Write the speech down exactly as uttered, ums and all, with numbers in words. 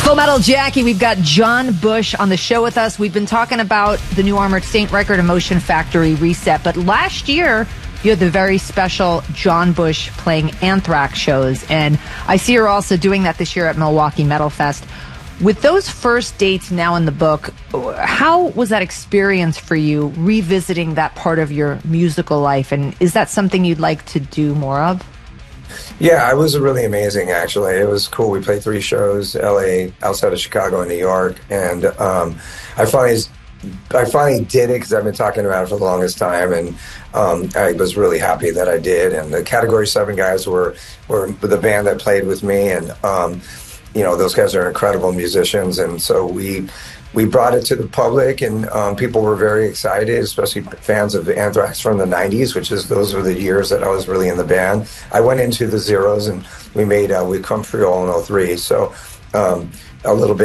Full Metal Jackie, we've got John Bush on the show with us. We've been talking about the new Armored Saint record, Emotion Factory Reset. But last year, you had the very special John Bush playing Anthrax shows. And I see you're also doing that this year at Milwaukee Metal Fest. With those first dates now in the book, how was that experience for you, revisiting that part of your musical life? And is that something you'd like to do more of? Yeah, it was really amazing, actually. It was cool. We played three shows, L A, outside of Chicago, and New York. And um, I finally I finally did it because I've been talking about it for the longest time. And um, I was really happy that I did. And the Category seven guys were, were the band that played with me. And, um, you know, those guys are incredible musicians. And so we... We brought it to the public, and um, people were very excited, especially fans of Anthrax from the nineties, which is those were the years that I was really in the band. I went into the zeros, and we made uh, We Come For You All in oh three, so um, a little bit